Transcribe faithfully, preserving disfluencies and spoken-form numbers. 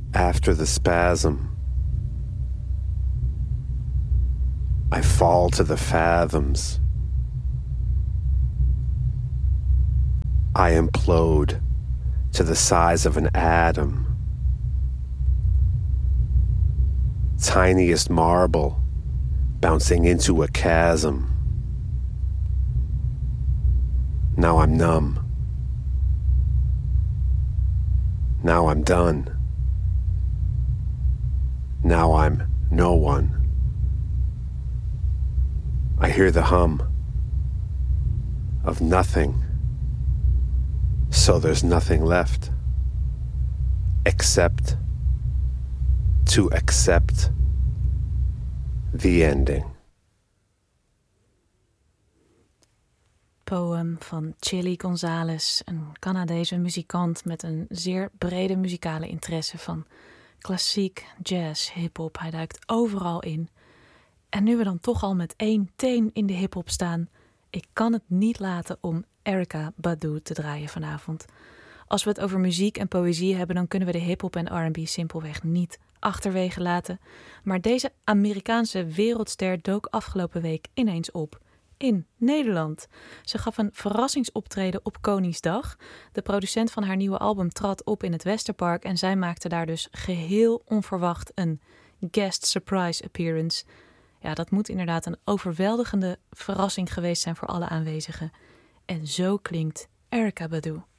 After the spasm, I fall to the fathoms. I implode to the size of an atom. Tiniest marble bouncing into a chasm. Now I'm numb. Now I'm done. Now I'm no one. I hear the hum of nothing, so there's nothing left except to accept the ending. Poem van Chili Gonzales, een Canadese muzikant met een zeer brede muzikale interesse van klassiek, jazz, hip-hop. Hij duikt overal in. En nu we dan toch al met één teen in de hip-hop staan, ik kan het niet laten om Erykah Badu te draaien vanavond. Als we het over muziek en poëzie hebben, dan kunnen we de hip-hop en R en B simpelweg niet achterwege laten. Maar deze Amerikaanse wereldster dook afgelopen week ineens op in Nederland. Ze gaf een verrassingsoptreden op Koningsdag. De producent van haar nieuwe album trad op in het Westerpark en zij maakte daar dus geheel onverwacht een guest surprise appearance. Ja, dat moet inderdaad een overweldigende verrassing geweest zijn voor alle aanwezigen. En zo klinkt Erykah Badu.